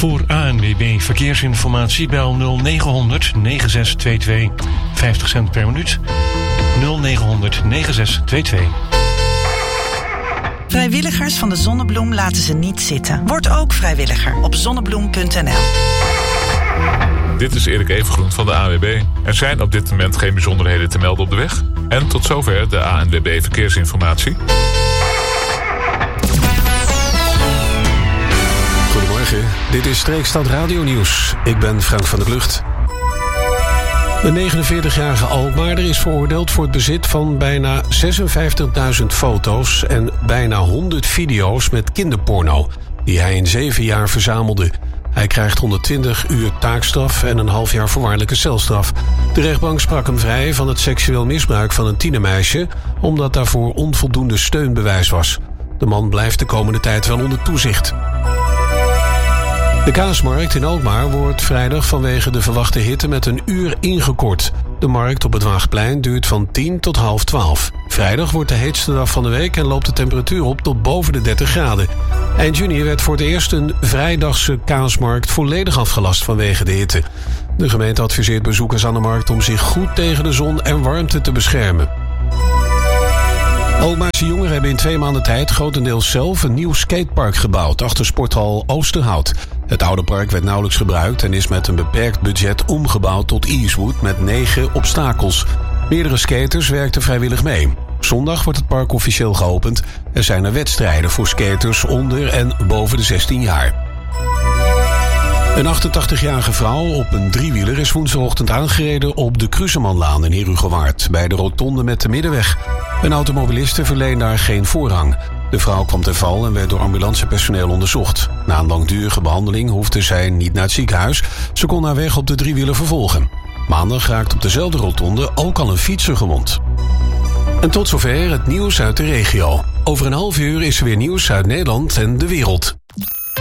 Voor ANWB Verkeersinformatie bel 0900 9622. 50 cent per minuut. 0900 9622. Vrijwilligers van de Zonnebloem laten ze niet zitten. Word ook vrijwilliger op zonnebloem.nl. Dit is Erik Evengroen van de ANWB. Er zijn op dit moment geen bijzonderheden te melden op de weg. En tot zover de ANWB Verkeersinformatie. Goedemorgen, dit is Streekstad Radio Nieuws. Ik ben Frank van der Klucht. De 49-jarige Alkmaarder is veroordeeld voor het bezit van bijna 56.000 foto's en bijna 100 video's met kinderporno, die hij in 7 jaar verzamelde. Hij krijgt 120 uur taakstraf en een half jaar voorwaardelijke celstraf. De rechtbank sprak hem vrij van het seksueel misbruik van een tienermeisje, omdat daarvoor onvoldoende steunbewijs was. De man blijft de komende tijd wel onder toezicht. De kaasmarkt in Alkmaar wordt vrijdag vanwege de verwachte hitte met een uur ingekort. De markt op het Waagplein duurt van 10 tot 11:30. Vrijdag wordt de heetste dag van de week en loopt de temperatuur op tot boven de 30 graden. Eind juni werd voor het eerst een vrijdagse kaasmarkt volledig afgelast vanwege de hitte. De gemeente adviseert bezoekers aan de markt om zich goed tegen de zon en warmte te beschermen. Alkmaarse jongeren hebben in 2 maanden tijd grotendeels zelf een nieuw skatepark gebouwd achter sporthal Oosterhout. Het oude park werd nauwelijks gebruikt en is met een beperkt budget omgebouwd tot Easewood met 9 obstakels. Meerdere skaters werkten vrijwillig mee. Zondag wordt het park officieel geopend. Er zijn er wedstrijden voor skaters onder en boven de 16 jaar. Een 88-jarige vrouw op een driewieler is woensdagochtend aangereden op de Krusemanlaan in Herugewaard, bij de rotonde met de Middenweg. Een automobiliste verleende haar geen voorrang. De vrouw kwam ten val en werd door ambulancepersoneel onderzocht. Na een langdurige behandeling hoefde zij niet naar het ziekenhuis. Ze kon haar weg op de driewieler vervolgen. Maandag raakte op dezelfde rotonde ook al een fietser gewond. En tot zover het nieuws uit de regio. Over een half uur is er weer nieuws uit Nederland en de wereld.